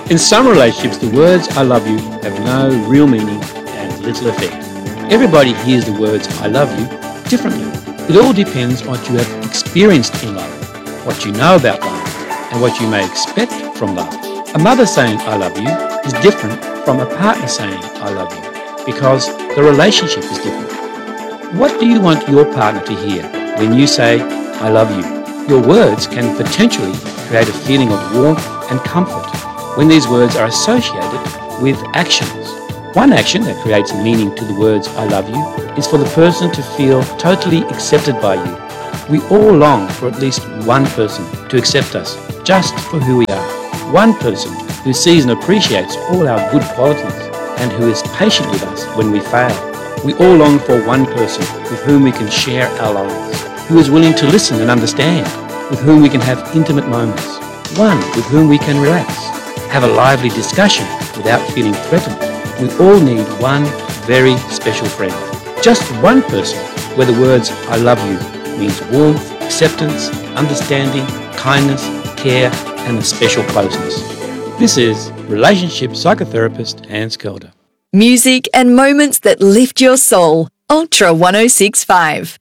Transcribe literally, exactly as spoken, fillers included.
In some relationships, the words I love you have no real meaning and little effect. Everybody hears the words I love you differently. It all depends on what you have experienced in love, what you know about love, and what you may expect from love. A mother saying I love you is different from a partner saying I love you because the relationship is different. What do you want your partner to hear when you say I love you? Your words can potentially create a feeling of warmth and comfort when these words are associated with actions. One action that creates meaning to the words I love you is for the person to feel totally accepted by you. We all long for at least one person to accept us just for who we are. One person who sees and appreciates all our good qualities and who is patient with us when we fail. We all long for one person with whom we can share our lives, who is willing to listen and understand, with whom we can have intimate moments, one with whom we can relax, have a lively discussion without feeling threatened. We all need one very special friend. Just one person where the words I love you means warmth, acceptance, understanding, kindness, care, and a special closeness. This is relationship psychotherapist Anne Skelder. Music and moments that lift your soul. Ultra one oh six point five.